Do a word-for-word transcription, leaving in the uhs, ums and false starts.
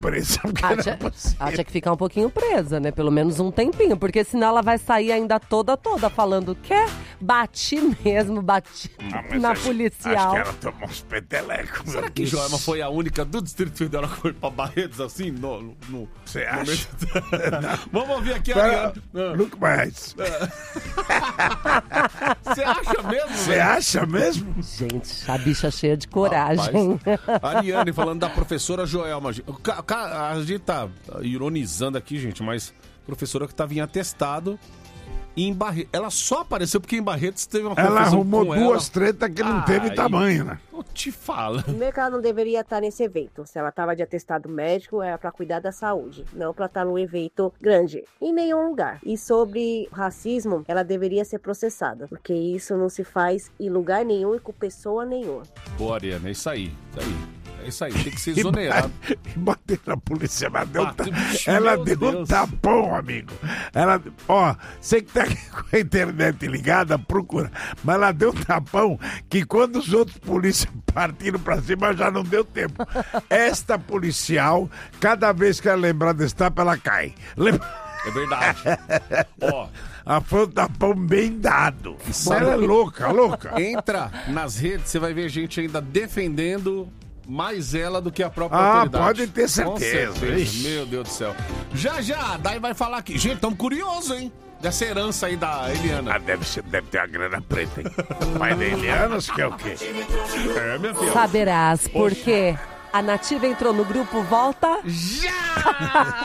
presa. Acha, acha que ficar um pouquinho presa, né? Pelo menos um tempinho, porque senão ela vai sair ainda toda, toda falando que bati mesmo, bati ah, na acho, acho que ela tomou uns petelecos. Será que Joelma foi a única do Distrito Federal que foi pra Barretos assim? Você acha? Vamos ouvir aqui a Ariane. Nunca mais. Você acha mesmo? Você acha mesmo? Gente, a bicha cheia de coragem. Rapaz, a Ariane falando da professora Joelma. A gente tá ironizando aqui, gente, mas professora que tava em atestado em Barretos. Ela só apareceu porque em Barretos teve uma confusão. Ela arrumou com duas ela. tretas que não Ai, teve tamanho, né? Eu te falo. Primeiro que ela não deveria estar nesse evento. Se ela estava de atestado médico, era para cuidar da saúde, não para estar num evento grande, em nenhum lugar. E sobre racismo, ela deveria ser processada, porque isso não se faz em lugar nenhum e com pessoa nenhuma. Boa, Ariana, é isso aí, isso aí. É isso aí, tem que ser exonerado. E bater na polícia, ela deu, Bate, ta... ela deu um tapão, amigo. Ela, ó, você que tá com a internet ligada, procura. Mas ela deu um tapão que quando os outros polícias partiram pra cima, já não deu tempo. Esta policial, cada vez que ela lembrar desse tapa, ela cai. Lembra... É verdade. Ó, a foi um tapão bem dado. Ela é louca, louca. Entra nas redes, você vai ver gente ainda defendendo mais ela do que a própria ah, autoridade. Ah, pode ter certeza. certeza. Meu Deus do céu. Já, já, daí vai falar aqui. Gente, tamo curioso, hein? Dessa herança aí da Eliana. Ah, deve, ser, deve ter a grana preta, hein? O pai da Eliana, você quer o quê? É, minha filha. Saberás por quê. A Nativa entrou no grupo Volta Já!